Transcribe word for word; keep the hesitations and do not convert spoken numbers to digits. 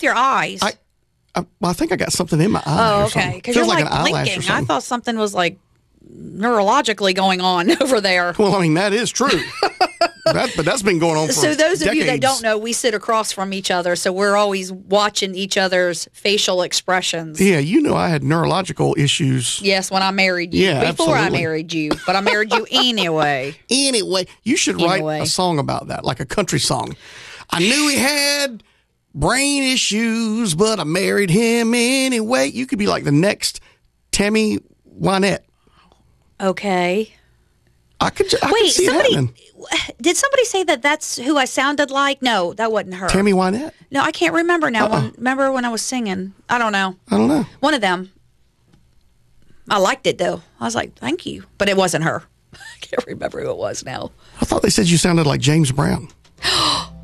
your eyes? I, I, well, I think I got something in my eye. oh, or okay. something. Because Feels you're like, like, an eyelash or blinking. I something. thought something was like neurologically going on over there. Well, I mean, that is true. that, but that's been going on for So those of decades. you that don't know, we sit across from each other, so we're always watching each other's facial expressions. Yeah, you know I had neurological issues. Yes, when I married you. Yeah, Before I absolutely. married you, but I married you anyway. Anyway, you should write Anyway. a song about that, like a country song. I knew he had brain issues, but I married him anyway. You could be like the next Tammy Wynette. Okay. I could, I could Wait, see somebody it happening. did somebody say that that's who I sounded like? No, that wasn't her. Tammy Wynette? No, I can't remember now. Uh-uh. When, remember when I was singing? I don't know. I don't know. One of them. I liked it though. I was like, thank you. But it wasn't her. I can't remember who it was now. I thought they said you sounded like James Brown.